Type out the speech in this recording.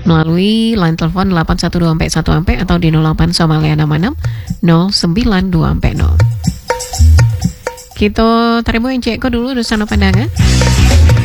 melalui line telepon 81241 atau di 08 Somalia 66 092 0. Kita terima encik ko dulu sana pandangan.